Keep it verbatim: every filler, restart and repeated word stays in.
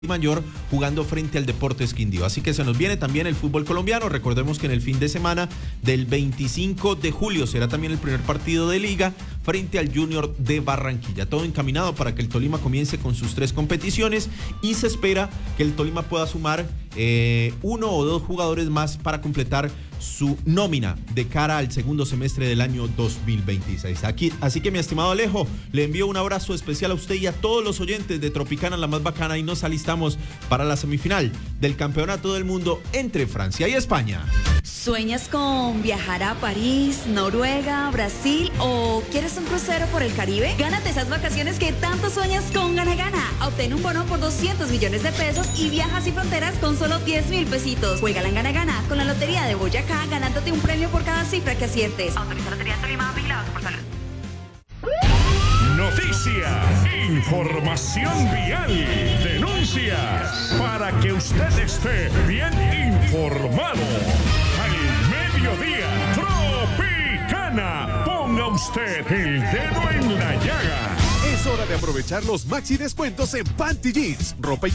Mayor jugando frente al Deportes Quindío. Así que se nos viene también el fútbol colombiano. Recordemos que en el fin de semana del veinticinco de julio será también el primer partido de liga frente al Junior de Barranquilla. Todo encaminado para que el Tolima comience con sus tres competiciones y se espera que el Tolima pueda sumar eh, uno o dos jugadores más para completar su nómina de cara al segundo semestre del año dos mil veintiséis. Aquí, así que mi estimado Alejo, le envío un abrazo especial a usted y a todos los oyentes de Tropicana La Más Bacana y nos alistamos para la semifinal del Campeonato del Mundo entre Francia y España. ¿Sueñas con viajar a París, Noruega, Brasil o quieres un crucero por el Caribe? Gánate esas vacaciones que tanto sueñas con Gana Gana. Obtén un bono por doscientos millones de pesos y viajas sin fronteras con solo diez mil pesitos. Juégala en Gana Gana con la Lotería de Boyacá, ganándote un premio por cada cifra que aciertes. Autoriza Lotería Tolima, vigilado por salud. Noticias, información vial, denuncias, para que usted esté bien informado. Al mediodía, Tropicana, ponga usted el dedo en la llaga. Es hora de aprovechar los maxi descuentos en Panty Jeans, ropa y